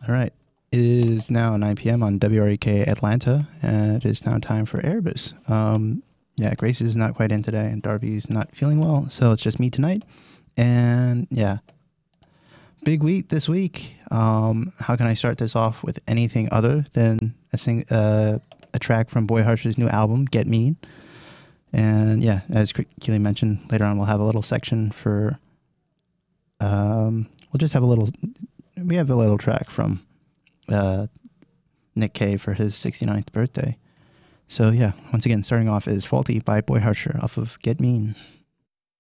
All right. It is now 9 p.m. on WREK Atlanta, and it is now time for Airbus. Yeah, Grace is not quite in today, and Darby's not feeling well, so it's just me tonight. And yeah, big week this week. How can I start this off with anything other than a track from Boy Harsher's new album, Get Mean? And yeah, as Keely mentioned, later on we'll have a little section for. We'll just have a little. We have a little track from Nick Cave for his 69th birthday. So yeah, once again, starting off is Faulty by Boy Harsher off of Get Mean.